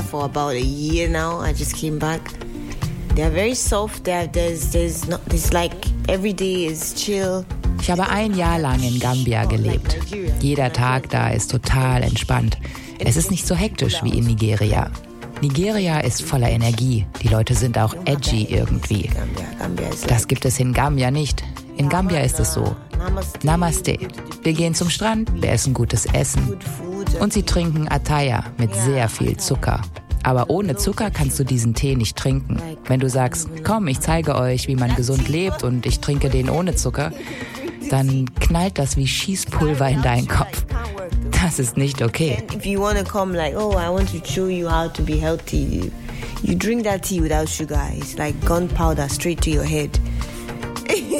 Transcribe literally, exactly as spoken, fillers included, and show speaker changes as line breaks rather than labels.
for about a year now. I just came back. They're very soft. They're, there's, there's not, there's like every day is chill.
Ich habe ein Jahr lang in Gambia gelebt. Jeder Tag da ist total entspannt. Es ist nicht so hektisch wie in Nigeria. Nigeria ist voller Energie. Die Leute sind auch edgy irgendwie. Das gibt es in Gambia nicht. In Gambia ist es so. Namaste. Wir gehen zum Strand, wir essen gutes Essen. Und sie trinken Ataya mit sehr viel Zucker. Aber ohne Zucker kannst du diesen Tee nicht trinken. Wenn du sagst, komm, ich zeige euch, wie man gesund lebt und ich trinke den ohne Zucker, dann knallt das wie Schießpulver in deinen Kopf. Das ist nicht okay.
If you want to come like, oh, I want to show you how to be healthy, you drink that tea without sugar. It's like gunpowder straight to your head.